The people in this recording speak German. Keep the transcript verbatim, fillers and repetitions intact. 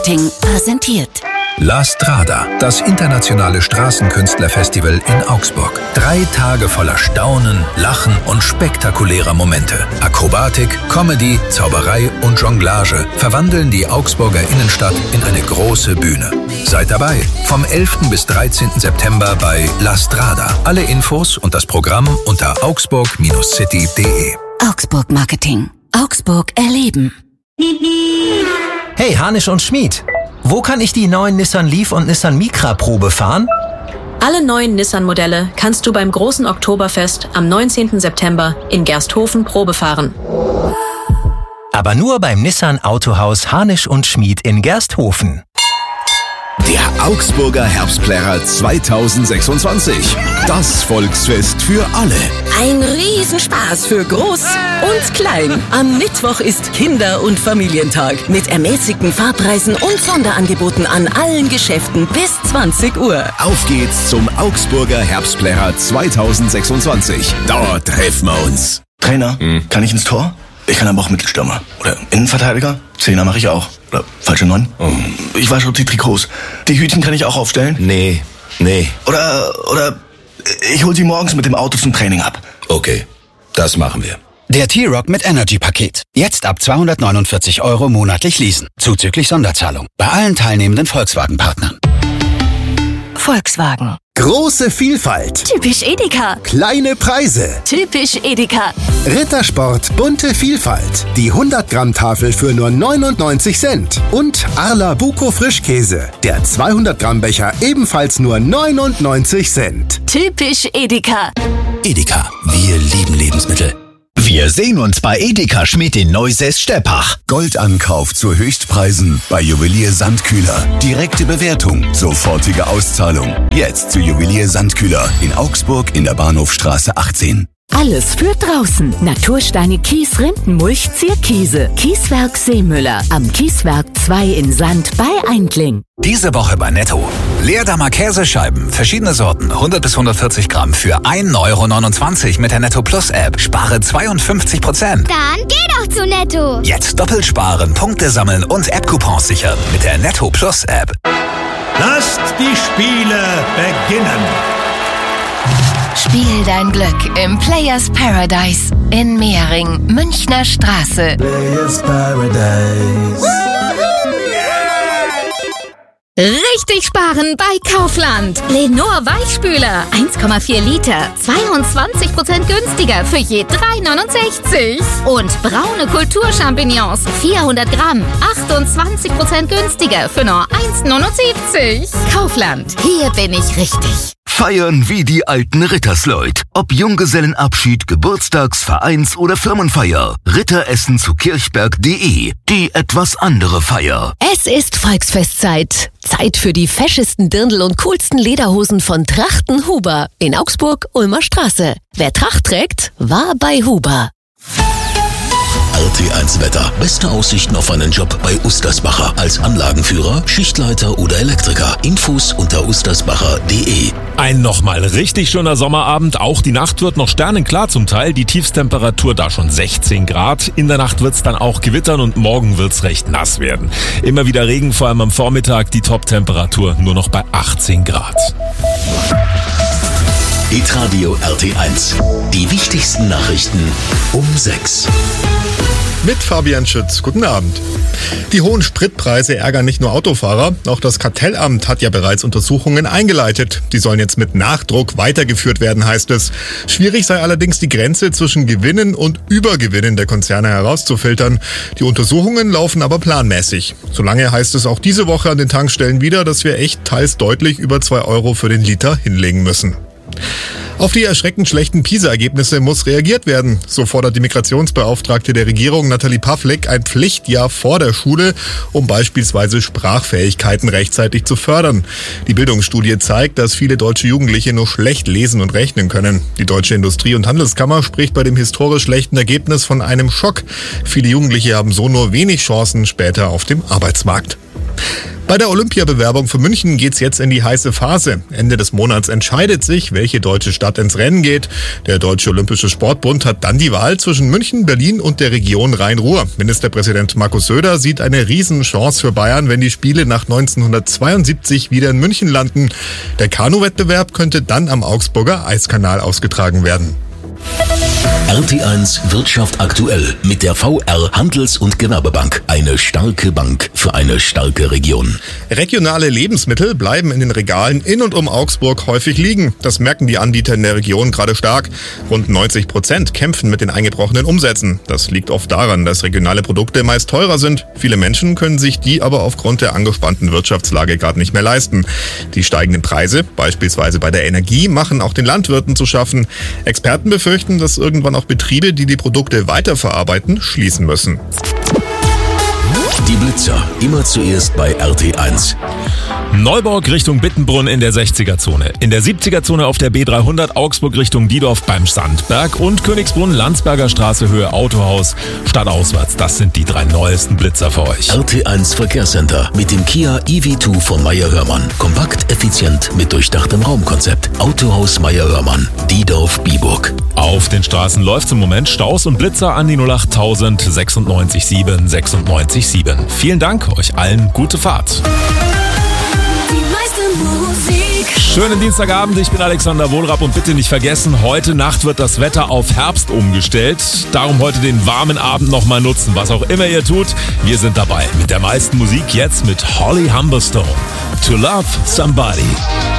Ting präsentiert. La Strada, das internationale Straßenkünstlerfestival in Augsburg. Drei Tage voller Staunen, Lachen und spektakulärer Momente. Akrobatik, Comedy, Zauberei und Jonglage verwandeln die Augsburger Innenstadt in eine große Bühne. Seid dabei, vom elften bis dreizehnten September bei La Strada. Alle Infos und das Programm unter augsburg City punkt de. Augsburg Marketing. Augsburg erleben. Hey, Hanisch und Schmid. Wo kann ich die neuen Nissan Leaf und Nissan Micra Probe fahren? Alle neuen Nissan-Modelle kannst du beim großen Oktoberfest am neunzehnten September in Gersthofen Probe fahren. Aber nur beim Nissan Autohaus Hanisch und Schmid in Gersthofen. Der Augsburger Herbstplärrer zweitausendsechsundzwanzig. Das Volksfest für alle. Ein Riesenspaß für Groß und Klein. Am Mittwoch ist Kinder- und Familientag mit ermäßigten Fahrpreisen und Sonderangeboten an allen Geschäften bis zwanzig Uhr. Auf geht's zum Augsburger Herbstplärrer zweitausendsechsundzwanzig. Dort treffen wir uns. Trainer, hm. kann ich ins Tor? Ich kann aber auch Mittelstürmer. Oder Innenverteidiger? Zehner mache ich auch. Oder falsche Neun? Oh. Ich wasche auch die Trikots. Die Hütchen kann ich auch aufstellen? Nee, nee. Oder, oder ich hol sie morgens mit dem Auto zum Training ab. Okay, das machen wir. Der T-Roc mit Energy-Paket. Jetzt ab zweihundertneunundvierzig Euro monatlich leasen. Zuzüglich Sonderzahlung. Bei allen teilnehmenden Volkswagen-Partnern. Volkswagen. Große Vielfalt. Typisch Edeka. Kleine Preise. Typisch Edeka. Rittersport, bunte Vielfalt. Die hundert Gramm Tafel für nur neunundneunzig Cent. Und Arla Buco Frischkäse. Der zweihundert Gramm Becher ebenfalls nur neunundneunzig Cent. Typisch Edeka. Edeka, wir lieben Lebensmittel. Wir sehen uns bei Edeka Schmid in Neusäß-Steppach. Goldankauf zu Höchstpreisen bei Juwelier Sandkühler. Direkte Bewertung, sofortige Auszahlung. Jetzt zu Juwelier Sandkühler in Augsburg in der Bahnhofstraße achtzehn. Alles für draußen. Natursteine Kies, Rindenmulch, Zierkiese. Kieswerk Seemüller. Am Kieswerk zwei in Sand bei Eindling. Diese Woche bei Netto. Leerdammer Käsescheiben, verschiedene Sorten, hundert bis hundertvierzig Gramm für ein Euro neunundzwanzig mit der Netto Plus App. Spare zweiundfünfzig Prozent. Dann geh doch zu Netto. Jetzt doppelt sparen, Punkte sammeln und App-Coupons sichern mit der Netto Plus App. Lasst die Spiele beginnen. Spiel dein Glück im Players Paradise in Mehring, Münchner Straße. Players Paradise. Richtig sparen bei Kaufland. Lenor Weichspüler, eins Komma vier Liter, zweiundzwanzig Prozent günstiger für je drei neunundsechzig. Und braune Kulturchampignons, vierhundert Gramm, achtundzwanzig Prozent günstiger für nur eins neunundsiebzig. Kaufland, hier bin ich richtig. Feiern wie die alten Rittersleut. Ob Junggesellenabschied, Geburtstags-, Vereins- oder Firmenfeier. Ritteressen zu kirchberg punkt de. Die etwas andere Feier. Es ist Volksfestzeit. Zeit für die feschesten Dirndl und coolsten Lederhosen von Trachten Huber in Augsburg, Ulmer Straße. Wer Tracht trägt, war bei Huber. R T eins Wetter. Beste Aussichten auf einen Job bei Ustersbacher. Als Anlagenführer, Schichtleiter oder Elektriker. Infos unter ustersbacher punkt de. Ein nochmal richtig schöner Sommerabend. Auch die Nacht wird noch sternenklar zum Teil. Die Tiefstemperatur da schon sechzehn Grad. In der Nacht wird's dann auch gewittern und morgen wird's recht nass werden. Immer wieder Regen, vor allem am Vormittag. Die Top-Temperatur nur noch bei achtzehn Grad. Hitradio R T eins. Die wichtigsten Nachrichten um sechs. Mit Fabian Schütz. Guten Abend. Die hohen Spritpreise ärgern nicht nur Autofahrer. Auch das Kartellamt hat ja bereits Untersuchungen eingeleitet. Die sollen jetzt mit Nachdruck weitergeführt werden, heißt es. Schwierig sei allerdings, die Grenze zwischen Gewinnen und Übergewinnen der Konzerne herauszufiltern. Die Untersuchungen laufen aber planmäßig. Solange heißt es auch diese Woche an den Tankstellen wieder, dass wir echt teils deutlich über zwei Euro für den Liter hinlegen müssen. Auf die erschreckend schlechten PISA-Ergebnisse muss reagiert werden. So fordert die Migrationsbeauftragte der Regierung Nathalie Pavlik ein Pflichtjahr vor der Schule, um beispielsweise Sprachfähigkeiten rechtzeitig zu fördern. Die Bildungsstudie zeigt, dass viele deutsche Jugendliche nur schlecht lesen und rechnen können. Die Deutsche Industrie- und Handelskammer spricht bei dem historisch schlechten Ergebnis von einem Schock. Viele Jugendliche haben so nur wenig Chancen später auf dem Arbeitsmarkt. Bei der Olympiabewerbung für München geht's jetzt in die heiße Phase. Ende des Monats entscheidet sich, welche deutsche Stadt ins Rennen geht. Der Deutsche Olympische Sportbund hat dann die Wahl zwischen München, Berlin und der Region Rhein-Ruhr. Ministerpräsident Markus Söder sieht eine Riesenchance für Bayern, wenn die Spiele nach neunzehnhundertzweiundsiebzig wieder in München landen. Der Kanu-Wettbewerb könnte dann am Augsburger Eiskanal ausgetragen werden. R T eins Wirtschaft aktuell mit der V R Handels- und Gewerbebank. Eine starke Bank für eine starke Region. Regionale Lebensmittel bleiben in den Regalen in und um Augsburg häufig liegen. Das merken die Anbieter in der Region gerade stark. Rund neunzig Prozent kämpfen mit den eingebrochenen Umsätzen. Das liegt oft daran, dass regionale Produkte meist teurer sind. Viele Menschen können sich die aber aufgrund der angespannten Wirtschaftslage gerade nicht mehr leisten. Die steigenden Preise, beispielsweise bei der Energie, machen auch den Landwirten zu schaffen. Experten befürchten, dass irgendwann auch Betriebe, die die Produkte weiterverarbeiten, schließen müssen. Die Blitzer, immer zuerst bei R T eins. Neuburg Richtung Bittenbrunn in der sechziger-Zone. In der siebziger-Zone auf der B dreihundert Augsburg Richtung Diedorf beim Sandberg und Königsbrunn Landsberger Straße Höhe Autohaus stadtauswärts. Das sind die drei neuesten Blitzer für euch. R T eins Verkehrscenter mit dem Kia E V zwei von Meyer-Hörmann. Kompakt, effizient mit durchdachtem Raumkonzept. Autohaus Meyer-Hörmann, Diedorf-Biburg. Auf den Straßen läuft im Moment Staus und Blitzer an die null acht null null sechs sieben sechs sieben. Vielen Dank, euch allen gute Fahrt. Schönen Dienstagabend, ich bin Alexander Wohlrapp und bitte nicht vergessen, heute Nacht wird das Wetter auf Herbst umgestellt. Darum heute den warmen Abend nochmal nutzen, was auch immer ihr tut. Wir sind dabei mit der meisten Musik jetzt mit Holly Humberstone. To Love Somebody.